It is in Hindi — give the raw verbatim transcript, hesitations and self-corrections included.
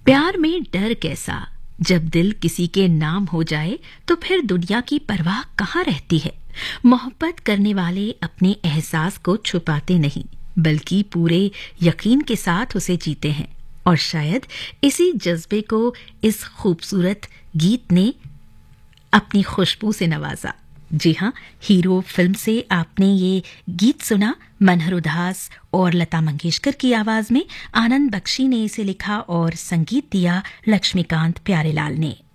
प्यार में डर कैसा, जब दिल किसी के नाम हो जाए तो फिर दुनिया की परवाह कहाँ रहती है। मोहब्बत करने वाले अपने एहसास को छुपाते नहीं, बल्कि पूरे यकीन के साथ उसे जीते हैं। और शायद इसी जज्बे को इस खूबसूरत गीत ने अपनी खुशबू से नवाजा। जी हाँ, हीरो फिल्म से आपने ये गीत सुना। मनहर उदास और लता मंगेशकर की आवाज में आनंद बख्शी ने इसे लिखा और संगीत दिया लक्ष्मीकांत प्यारेलाल ने।